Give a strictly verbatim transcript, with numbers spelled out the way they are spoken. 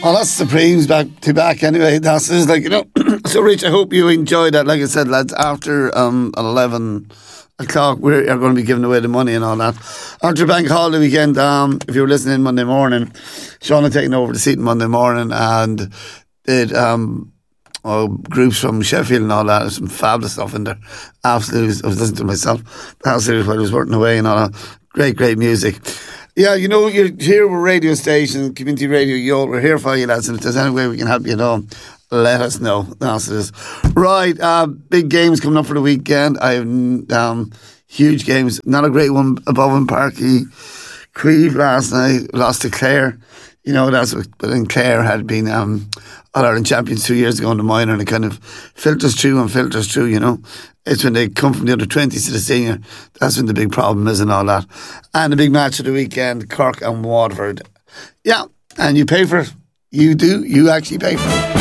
Well, that's Supremes back to back anyway. That's is like, you know. So, Rich, I hope you enjoyed that. Like I said, lads, after um, eleven o'clock, we are going to be giving away the money and all that. After Bank Holiday weekend, um, if you were listening Monday morning, Sean had taken over the seat Monday morning and did um, oh, groups from Sheffield and all that. There's some fabulous stuff in there. Absolutely. I was listening to myself. Absolutely, while I was working away and all that. Great, great music. Yeah, you know, you're here with radio station, community radio, Yole. We're here for you, lads, and if there's any way we can help you at all, let us know. That's it. Right, uh, big games coming up for the weekend. I have um, huge games. Not a great one above in Parky. Creve last night, lost to Clare. You know, that's what, but then Clare had been um, All-Ireland champions two years ago in the minor, and it kind of filters through and filters through, you know. It's when they come from the under twenties to the senior, that's when the big problem is and all that. And the big match of the weekend, Cork and Waterford. Yeah, and you pay for it. You do. You actually pay for it.